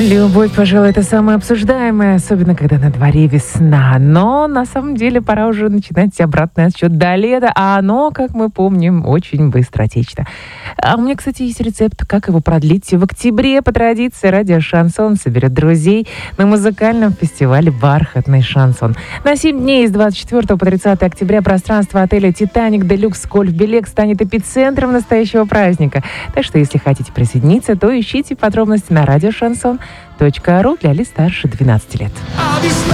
Любовь, пожалуй, это самое обсуждаемое, особенно когда на дворе весна. Но на самом деле пора уже начинать обратный отсчет до лета, а оно, как мы помним, очень быстротечно. А у меня, кстати, есть рецепт, как его продлить. В октябре по традиции радио «Шансон» соберет друзей на музыкальном фестивале «Бархатный шансон». На 7 дней с 24 по 30 октября пространство отеля «Титаник Делюкс Гольф Белек» станет эпицентром настоящего праздника. Так что, если хотите присоединиться, то ищите подробности на радиошансон.ру для лиц старше 12 лет.